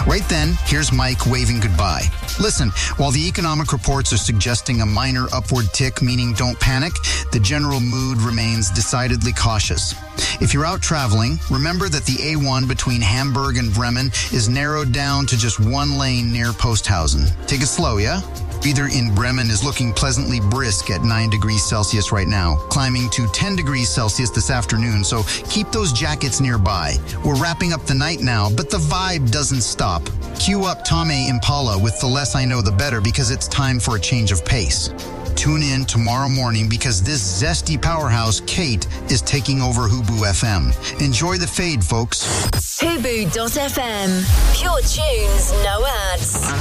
Right then, here's Mike waving goodbye. Listen, while the economic reports are suggesting a minor upward tick, meaning don't panic, the general mood remains decidedly cautious. If you're out traveling, remember that the A1 between Hamburg and Bremen is narrowed down to just one lane near Posthausen. Take it slow, yeah? Weather in Bremen is looking pleasantly brisk at 9 degrees Celsius right now, climbing to 10 degrees Celsius this afternoon, so keep those jackets nearby. We're wrapping up the night now, but the vibe doesn't stop. Cue up Tame Impala with The Less I Know The Better, because it's time for a change of pace. Tune in tomorrow morning because this zesty powerhouse, Kate, is taking over Hubu FM. Enjoy the fade, folks. Hubu.fm. Pure tunes, no ads.